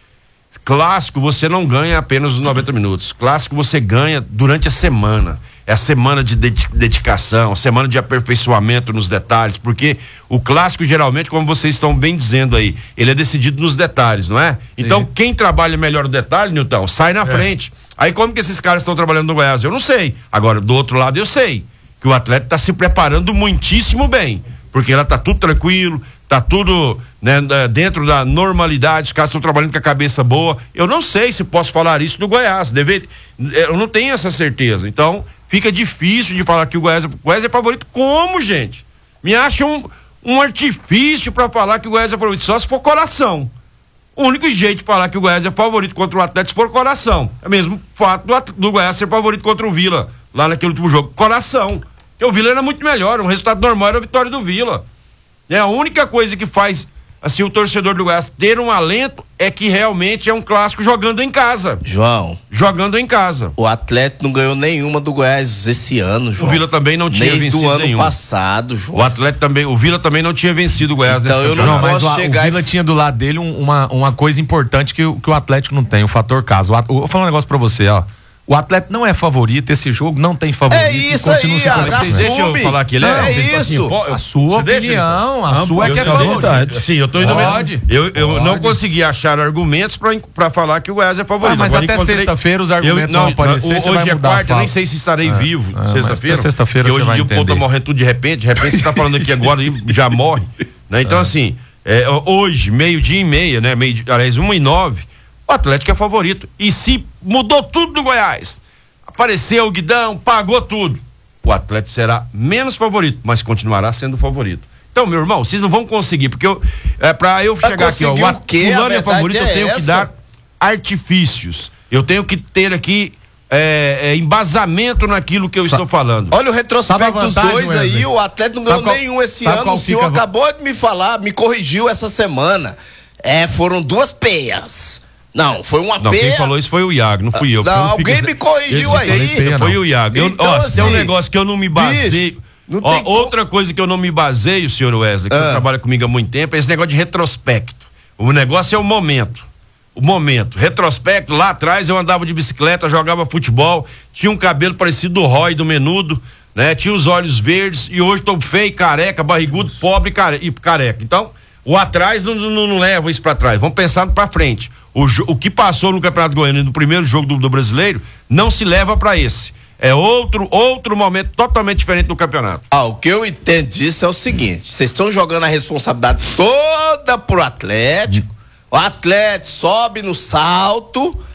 Clássico você não ganha apenas os noventa minutos. Clássico você ganha durante a semana. É a semana de dedi- dedicação, a semana de aperfeiçoamento nos detalhes, porque o clássico geralmente, como vocês estão bem dizendo aí, ele é decidido nos detalhes, não é? Então quem trabalha melhor o detalhe, Nilton, sai na frente. Aí como que esses caras estão trabalhando no Goiás? Eu não sei. Agora, do outro lado eu sei que o Atlético está se preparando muitíssimo bem, porque ela tá tudo tranquilo, tá tudo, né, dentro da normalidade, os caras estão trabalhando com a cabeça boa. Eu não sei se posso falar isso do Goiás, deveria, eu não tenho essa certeza. Então, fica difícil de falar que o Goiás, o Goiás é favorito. Como, gente? Me acha um, um artifício para falar que o Goiás é favorito, só se for coração. O único jeito de falar que o Goiás é favorito contra o Atlético se for coração. É mesmo fato do, At- do Goiás ser favorito contra o Vila, lá naquele último jogo. Coração. Porque o Vila era muito melhor, um resultado normal era a vitória do Vila. É a única coisa que faz assim o torcedor do Goiás ter um alento é que realmente é um clássico jogando em casa. João, Jogando em casa. o Atlético não ganhou nenhuma do Goiás esse ano, João. O Vila também não tinha Desde vencido o ano nenhum. passado, João. O Atlético também, o Vila também não tinha vencido o Goiás Então nesse eu não campeonato. Mas posso o, chegar o e- Vila tinha do lado dele um- uma, uma coisa importante que, o- que o Atlético não tem, o fator casa. O, At- eu vou falar um negócio pra você, ó. O Atlético não é favorito, esse jogo não tem favorito. É e isso continua aí, sendo Aga, favorito. Deixa eu assume. falar que ele é. Não, é Vocês falam assim, isso. pô, A sua você deixa ele falar? opinião, a sua é que é eu- eu- favorito. vontade. Sim, eu tô indo Pode. Eu, eu Pode. não consegui achar argumentos pra, pra falar que o Goiás é favorito. Ah, mas Agora até encontrei- sexta-feira os argumentos eu, vão aparecer, o- você Hoje vai é mudar a quarta, eu fala. nem sei se estarei É, vivo é, mas sexta-feira. até sexta-feira porque você hoje em vai dia o povo tá entender. morrendo tudo de repente, de repente você tá falando aqui agora e já morre. Né? Então, assim, é, hoje, meio-dia e meia, né? Meio, aliás, uma e nove, o Atlético é favorito. E se mudou tudo no Goiás, apareceu o Guidão, pagou tudo, o Atlético será menos favorito, mas continuará sendo favorito. Então, meu irmão, vocês não vão conseguir, porque eu, é, pra eu Vai chegar aqui, ó, conseguir o o At- quê? fulano A é verdade favorito, eu é tenho que essa. dar artifícios. Eu tenho que ter aqui é, é, embasamento naquilo que eu Sa- estou falando. Olha o retrospecto Sabe a dos vantagem, dois aí, Wesley? o Atlético não Sabe ganhou qual- nenhum esse sabe ano, qual o senhor fica a va- acabou de me falar, me corrigiu essa semana. É, foram duas peias. Não, foi uma Não, peia. quem falou isso foi o Iago, não fui eu. Não, porque eu alguém fiquei- me corrigiu Esse- aí. esse Foi o Iago. Eu- Então, ó, se tem um assim, negócio que eu não me baseio. bicho, não Ó, tem como- outra coisa que eu não me baseio, senhor Wesley, que Ah. você trabalha comigo há muito tempo, é esse negócio de retrospecto. O negócio é o momento. O momento. Retrospecto, lá atrás eu andava de bicicleta, jogava futebol, tinha um cabelo parecido do Roy, do Menudo, né? Tinha os olhos verdes e hoje tô feio, careca, barrigudo, pobre care- e careca. Então, o atrás não, não, não leva isso pra trás. Vamos pensar pra frente. O, jo- o que passou no Campeonato Goiano no primeiro jogo do, do Brasileiro não se leva pra esse. É outro, outro momento totalmente diferente do campeonato. Ah, o que eu entendo disso é o seguinte: vocês estão jogando a responsabilidade toda pro Atlético. O Atlético sobe no salto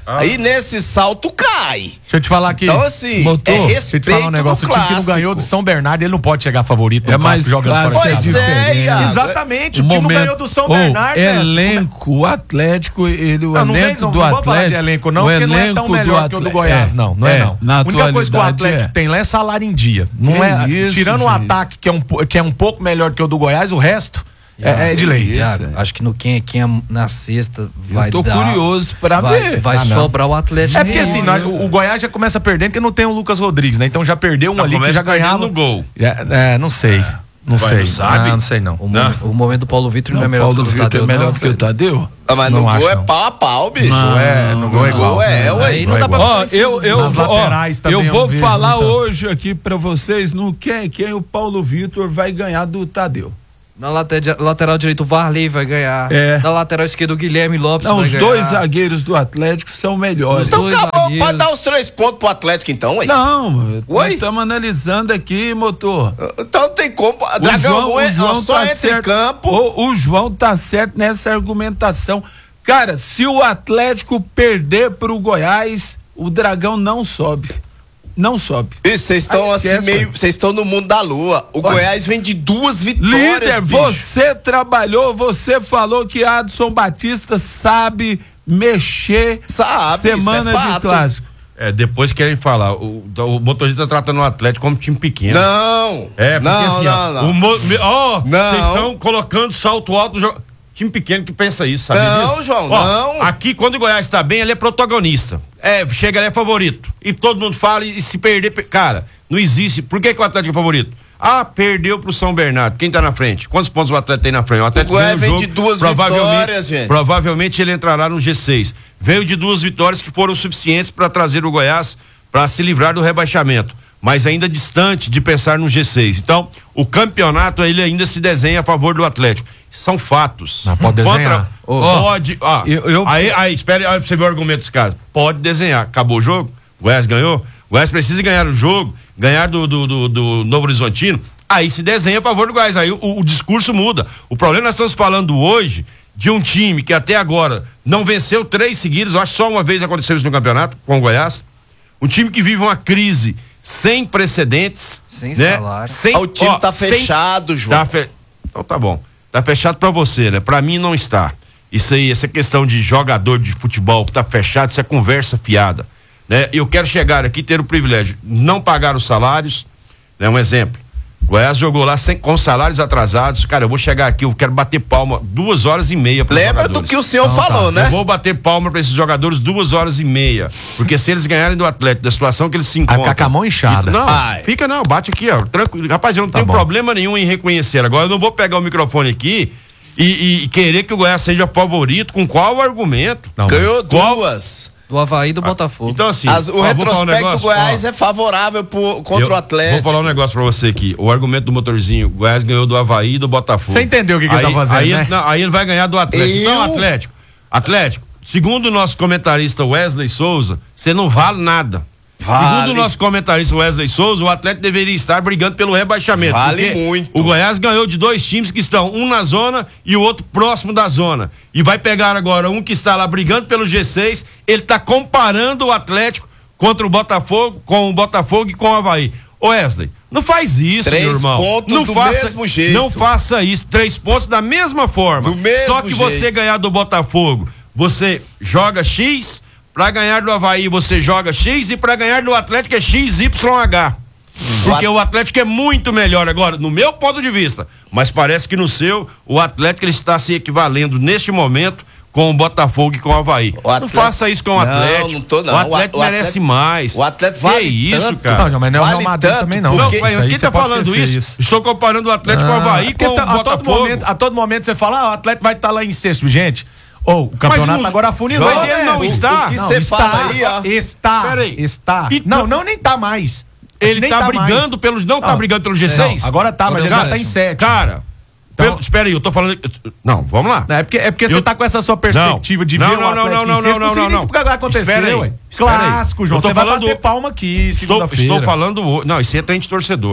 Ah. Aí nesse salto cai. Deixa eu te falar aqui. Então, assim, Motor, é deixa eu te respeito falar um negócio. do O time que não clássico. ganhou do São Bernardo, ele não pode chegar favorito no É mais clássico jogando clássico, fora de Pois casa. é, Iago. Exatamente, o, O time momento- não ganhou do São Ô, Bernardo. né? elenco, o Atlético, ele, o Não, não vem- elenco não- do não vou falar de Atlético. elenco não, o porque não é elenco tão melhor que o do Atlético- Goiás, é, não, não é, é, não. Na A única coisa que o atualidade, Atlético é. tem lá é salário em dia. Não Que é, isso, tirando o gente. ataque, que é, um, po- que é um pouco melhor que o do Goiás, o resto é, é de lei. Iago, acho que no quem é quem é na sexta vai Eu tô dar. curioso pra vai, ver. Vai Ah, não. sobrar o Atlético. É porque assim, Mineiro. nós- o, o Goiás já começa perdendo porque não tem o Lucas Rodrigues, né? Então já perdeu um Não, ali que começa já perdendo ganhava. no gol. É, é, não sei. Não Vai, sei. não sabe? Ah, não sei não. O, Não. momen- o momento do Paulo Vitor não, Não, é melhor Paulo do que o do Vitor Tadeu, é melhor não, do que o velho. Tadeu? Ah, mas Não no acho, gol é não. pau a pau, bicho. Não. É, no gol é igual. gol é, ué. Aí não Gol é dá pra igual. Ó, eu, eu, Nas ó, laterais também eu eu vou vejo falar muita- hoje aqui pra vocês no quem, quem o Paulo Vitor vai ganhar do Tadeu. Na late- lateral direito o Varley vai ganhar. É. Na lateral esquerda o Guilherme Lopes Não, vai os ganhar. dois zagueiros do Atlético são melhores. Os Então dois acabou, zagueiros. pode dar os três pontos pro Atlético então, ué. Não, nós Oi? estamos analisando aqui, motor. Então não tem como. O Dragão João- não o é, João só tá entra em certo. campo. O, o João tá certo nessa argumentação. Cara, se o Atlético perder pro Goiás, o Dragão não sobe. Não sobe. E vocês estão Ah, assim esquece, meio. ué. Vocês estão no mundo da lua. O Goiás vem de duas vitórias. Líder, bicho. você trabalhou, você falou que Adson Batista sabe mexer Sabe, semana isso é de fato. clássico. É, depois querem falar, o, o motorista tá tratando o Atlético como time pequeno. Não. É, porque não, assim, não, ó, não. o mo- me- ó, Não. vocês estão colocando salto alto no jogo. Time pequeno que pensa isso, sabe Não, disso? João, Ó, não. Aqui, quando o Goiás tá bem, ele é protagonista. É, chega, ele é favorito. E todo mundo fala, e se perder, per- cara, não existe. Por que, que o Atlético é favorito? Ah, perdeu pro São Bernardo. Quem tá na frente? Quantos pontos o Atlético tem na frente? O Atlético Goiás ganha o vem jogo, de duas provavelmente- vitórias, gente. Provavelmente ele entrará no G seis. Veio de duas vitórias que foram suficientes para trazer o Goiás para se livrar do rebaixamento, mas ainda distante de pensar no G seis. Então, o campeonato ele ainda se desenha a favor do Atlético. São fatos. Não, pode desenhar. Contra, pode. Ó, eu- eu- aí, aí, espere, aí pra você ver o argumento desse caso. Pode desenhar. Acabou o jogo? O Goiás ganhou? O Goiás precisa ganhar o jogo, ganhar do, do, do, do Novo Horizontino. Aí se desenha a favor do Goiás. Aí o, o discurso muda. O problema nós estamos falando hoje de um time que até agora não venceu três seguidos. Eu acho que só uma vez aconteceu isso no campeonato com o Goiás. Um time que vive uma crise sem precedentes. Sem né? salário. Sem, Ah, o time ó, tá sem- fechado, João. Tá fe... Então tá bom. Tá fechado pra você, né? Pra mim não está. Isso aí, essa questão de jogador de futebol que tá fechado, isso é conversa fiada, né? Eu quero chegar aqui e ter o privilégio de não pagar os salários, né? Um exemplo. Goiás jogou lá sem, com salários atrasados. Cara, eu vou chegar aqui, eu quero bater palma duas horas e meia para Lembra do que o senhor falou, né? Eu vou bater palma para esses jogadores duas horas e meia. Porque se eles ganharem do Atlético, da situação que eles se encontram. ficar com a mão inchada. Não, Ai. fica não, bate aqui, ó. Tranquilo. Rapaz, eu não Tá tenho bom. problema nenhum em reconhecer. Agora, eu não vou pegar o microfone aqui e, e querer que o Goiás seja favorito. Com qual argumento? Não, Ganhou Qual- duas. Do Havaí e do Botafogo. Então, assim. As- o ó, vou falar um retrospecto do negócio, Goiás ó. é favorável pro, contra Eu o Atlético. Vou falar um negócio pra você aqui. O argumento do motorzinho, o Goiás ganhou do Havaí e do Botafogo. Você entendeu o que que ele aí, tá fazendo, aí, né? não, aí ele vai ganhar do Atlético. Eu? Não, Atlético. Atlético, segundo o nosso comentarista Wesley Souza, você não vale nada. Vale. Segundo o nosso comentarista Wesley Souza, o Atlético deveria estar brigando pelo rebaixamento. Vale porque muito. O Goiás ganhou de dois times que estão, um na zona e o outro próximo da zona. E vai pegar agora um que está lá brigando pelo G seis. Ele está comparando o Atlético contra o Botafogo, com o Botafogo e com o Havaí. Ô Wesley, não faz isso, Três meu irmão. pontos não do faça, mesmo jeito. Não faça isso. Três pontos da mesma forma. Do mesmo Só que você jeito. ganhar do Botafogo, você joga X, pra ganhar do Havaí você joga X e pra ganhar do Atlético é X Y H. Porque o Atlético é muito melhor agora, no meu ponto de vista. Mas parece que no seu, o Atlético ele está se equivalendo neste momento com o Botafogo e com o Havaí. O Atlético- Não faça isso com o Não, Atlético. não tô, não. O Atlético O merece Atlético- mais. o Atlético Que vale isso, tanto. cara. Não, mas não é o Vale Real Madrid tanto, também não. porque- Não, Isso mas aí quem você tá pode falando esquecer isso? isso. Estou comparando o Atlético com o Ah, Havaí porque com tá- o a todo Botafogo. momento, a todo momento você fala, ah, o Atlético vai estar lá em sexto, gente. Ou o campeonato não- agora afunilou. Mas ele não o- está. o que Não, você está, fala aí, ó. Está. Pera aí. Está. Então- não, não nem tá mais. Ele Nem tá, tá brigando mais. pelo. Não tá Não, brigando pelo G Não, seis? agora tá, mas ele já tá em sétimo. Cara, Então- pelo- espera aí, eu tô falando. Não, vamos lá. É porque, é porque Eu- você tá com essa sua perspectiva Não. de Não, ver não, o não, Atlético não, em não, sexto, não, não, significa não. que vai acontecer, Espera aí, ué. espera aí. Clássico, João. Eu tô Você vai falando- bater palma aqui Estou, segunda-feira. estou falando. o- Não, isso é trem de torcedor.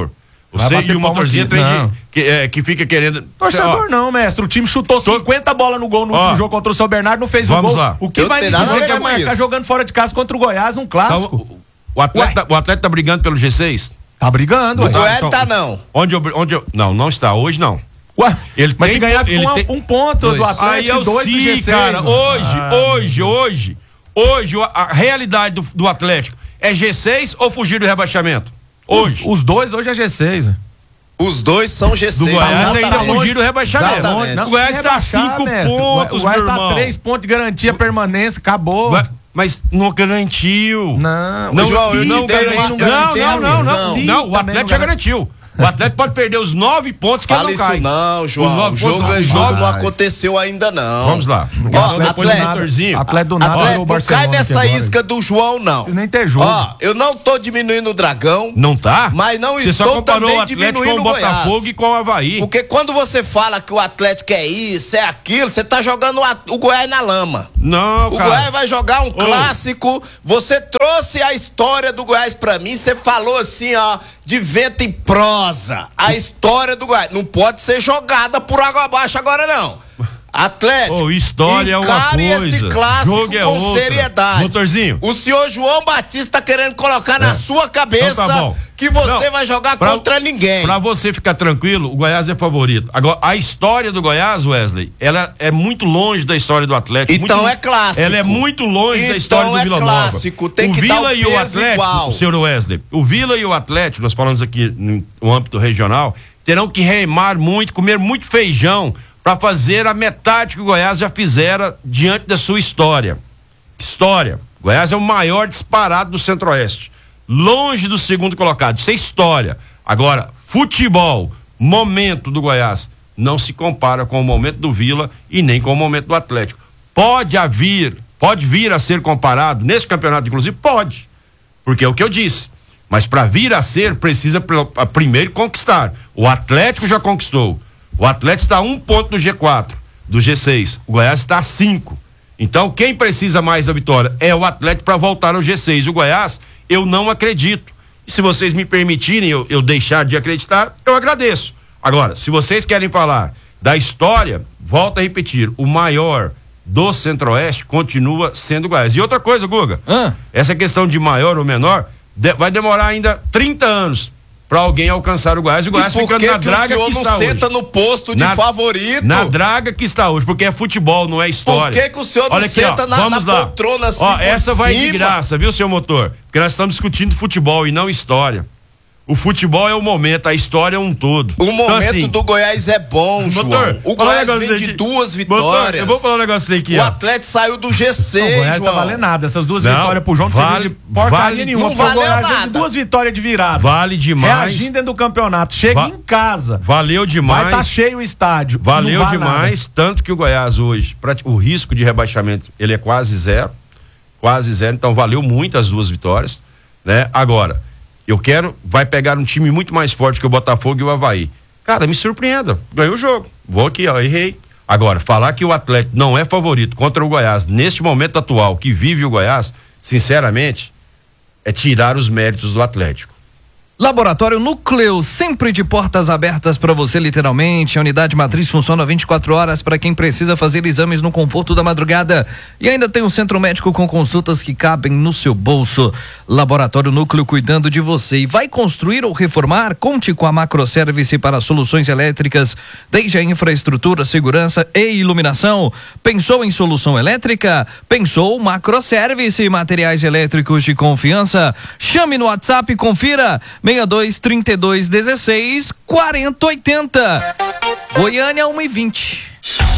Vai Você bater e o palma motorzinho aqui. trem de- Não. que, é, que fica querendo. Torcedor Ó, não, mestre. O time chutou Tô- cinquenta bolas no gol no Ó. último jogo contra o São Bernardo, não fez o Vamos gol. lá. O que Eu vai tenho me nada a dizer ver que vai com marcar isso. jogando fora de casa contra o Goiás num clássico? Então, o, atleta, o atleta tá brigando pelo G seis? Tá brigando, O ué. Goiás então- tá não. Onde eu, onde eu. Não, não está. Hoje não. Ué, Ele mas tem se ganhar po- ele um, tem- um ponto Dois. do Atlético Aí eu e dois do sim, G seis. cara. mano. Hoje, Ah, hoje, hoje, hoje, a, a realidade do, do Atlético é G seis ou fugir do rebaixamento? Hoje. Os, os dois hoje é G seis. né? Os dois são G seis. Do Goiás exatamente. ainda fugir do rebaixamento. Exatamente. Não, o Goiás tá a cinco pontos, O Goiás meu tá irmão. três pontos de garantia permanência, acabou. Vai- Mas não garantiu. Não, Não, João, eu não te dei garantiu. uma- eu te não, dei não, a não, não, visão. não. Sim, O também Atlético não já garantiu. O Atlético pode perder os nove pontos que Fala ele não isso cai. não, Os João. nove O jogo, pontos é não jogo não mais. aconteceu ainda não. Vamos lá. Ó, Depois do Atlético, motorzinho. Atlético do nada Atlético, ganhou o não Barcelona cai nessa aqui agora. isca do João, não. Precisa nem ter jogo. Ó, eu não tô diminuindo o Dragão, Não tá? mas não Você só estou comparou também o Atlético com diminuindo o o Goiás. Botafogo e com o Avaí. Porque quando você fala que o Atlético é isso, é aquilo, você tá jogando o At- o Goiás na lama. Não, O cara. Goiás vai jogar um clássico. Você trouxe a história do Goiás pra mim. Você falou assim, ó, de vento em prosa. A história do Goiás. Não pode ser jogada por água abaixo agora, não. Atlético. Ô, história é uma encare coisa, esse clássico jogo é com outra. seriedade. Motorzinho. O senhor João Batista tá querendo colocar na sua cabeça Então tá bom. que você Não, vai jogar pra- contra ninguém. Pra você ficar tranquilo, o Goiás é favorito. Agora, a história do Goiás, Wesley, ela é muito longe da história do Atlético. Então muito- é clássico. Ela é muito longe da Então história do é Vila clássico, Nova. tem o que Vila dar o e o peso Atlético, igual. senhor Wesley, o Vila e o Atlético, nós falamos aqui no, no âmbito regional, terão que remar muito, comer muito feijão para fazer a metade que o Goiás já fizera diante da sua história. História. O Goiás é o maior disparado do Centro-Oeste. Longe do segundo colocado. Isso é história. Agora, futebol, momento do Goiás, não se compara com o momento do Vila e nem com o momento do Atlético. Pode haver, pode vir a ser comparado nesse campeonato, inclusive, pode. Porque é o que eu disse. Mas para vir a ser, precisa pr- a primeiro conquistar. O Atlético já conquistou. O Atlético está a um ponto do G quatro, do G seis. O Goiás está a cinco. Então, quem precisa mais da vitória é o Atlético para voltar ao G seis. O Goiás, eu não acredito. E se vocês me permitirem eu, eu deixar de acreditar, eu agradeço. Agora, se vocês querem falar da história, volto a repetir, o maior do Centro-Oeste continua sendo o Goiás. E outra coisa, Guga, Ah. essa questão de maior ou menor de- vai demorar ainda trinta anos para alguém alcançar o Goiás. E o Goiás E por ficando que na que o draga senhor que não está senta hoje. no posto de Na- favorito? Na draga que está hoje, porque é futebol, não é história. Por que que o senhor não Olha aqui, senta ó, na- vamos na lá. poltrona assim Ó, por essa vai de cima? graça, viu, seu motor? Porque nós estamos discutindo futebol e não história. O futebol é o momento, a história é um todo. O Então, momento assim, do Goiás é bom, João. motor, O fala um Goiás negócio vem de aqui. duas Motor, vitórias. eu vou falar um negócio aqui, O ó. Atlético saiu do G Não, o seis, Goiás João. tá valendo nada. Essas duas Não, vitórias pro João não vale- serviu de porcaria vale- nenhuma. não porque o valeu Goiás vem de nada. duas vitórias de virada. Vale demais. Reagindo dentro do campeonato. Chega Va- em casa. Valeu demais. Vai estar cheio o estádio. Valeu Não vale demais, tanto que o Goiás hoje, prati- o risco de rebaixamento, ele é quase zero, quase zero, então valeu muito as duas vitórias, né? Agora, eu quero, vai pegar um time muito mais forte que o Botafogo e o Avaí. Cara, me surpreenda, ganhou o jogo, vou aqui, ó, errei. Agora, falar que o Atlético não é favorito contra o Goiás, neste momento atual que vive o Goiás, sinceramente, é tirar os méritos do Atlético. Laboratório Núcleo, sempre de portas abertas para você, literalmente. A unidade matriz funciona vinte e quatro horas para quem precisa fazer exames no conforto da madrugada. E ainda tem um centro médico com consultas que cabem no seu bolso. Laboratório Núcleo cuidando de você. E vai construir ou reformar? Conte com a Macroservice para soluções elétricas, desde a infraestrutura, segurança e iluminação. Pensou em solução elétrica? Pensou Macroservice, materiais elétricos de confiança. Chame no WhatsApp e confira. seis dois, trinta e dois, dezesseis, quarenta, oitenta. Goiânia, uma e vinte.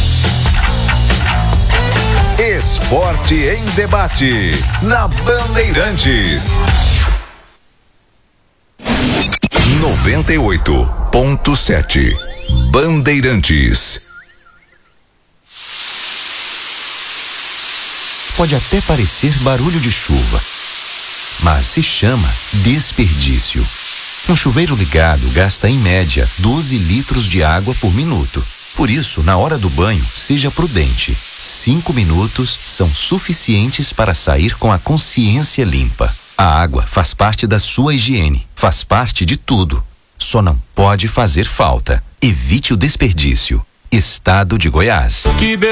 Esporte em debate, na Bandeirantes. noventa e oito ponto sete. Bandeirantes. Pode até parecer barulho de chuva, mas se chama desperdício. Um chuveiro ligado gasta em média doze litros de água por minuto. Por isso, na hora do banho, seja prudente. Cinco minutos são suficientes para sair com a consciência limpa. A água faz parte da sua higiene, faz parte de tudo. só não pode fazer falta. Evite o desperdício. Estado de Goiás. Que